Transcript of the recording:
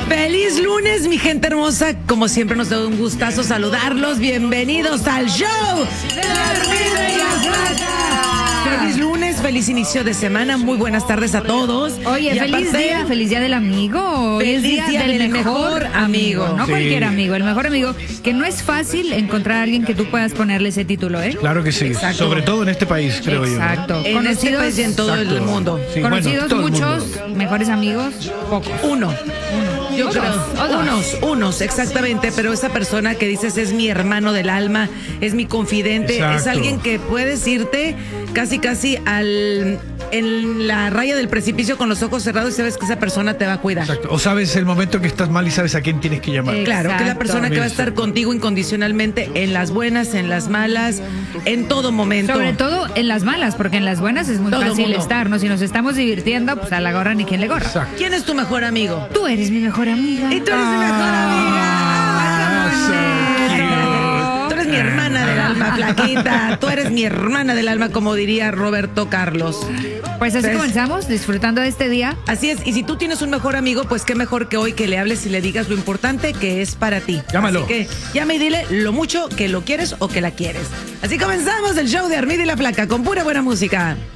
Feliz lunes, mi gente hermosa. Como siempre nos da un gustazo saludarlos. Bienvenidos al show de la Armida y la Flaca. Feliz lunes, feliz inicio de semana. Muy buenas tardes a todos. Oye, y feliz día del amigo. Feliz día del mejor amigo. No Sí. cualquier amigo, el mejor amigo. Que no es fácil encontrar a alguien que tú puedas ponerle ese título, ¿eh? Claro que sí, Exacto. sobre todo en este país, creo yo. Exacto. En este país y en todo el Exacto. mundo. Sí, Conocidos bueno, todo el muchos, mundo. mejores amigos, pocos. Uno. Yo O creo. dos, o dos. Unos, exactamente. Pero esa persona que dices es mi hermano del alma, es mi confidente, Exacto. es alguien que puedes irte casi en la raya del precipicio con los ojos cerrados y sabes que esa persona te va a cuidar. Exacto. O sabes el momento que estás mal y sabes a quién tienes que llamar. Claro, que es la Exacto. persona que va a estar contigo incondicionalmente en las buenas, en las malas, en todo momento. Sobre todo en las malas, porque en las buenas es muy Todo fácil mundo. estar, ¿no? Si nos estamos divirtiendo, pues a la gorra ni quien le gorra. Exacto. ¿Quién es tu mejor amigo? Tú eres mi mejor amiga. Y tú eres mi mejor amiga. so cute. Tú eres mi hermana del alma, Flaquita. Tú eres mi hermana del alma, como diría Roberto Carlos. Pues así ¿Ves? comenzamos, disfrutando de este día. Así es, y si tú tienes un mejor amigo, pues qué mejor que hoy que le hables y le digas lo importante que es para ti. Llámalo. Así que llama y dile lo mucho que lo quieres o que la quieres. Así comenzamos el show de Armida y la Flaca con pura buena música.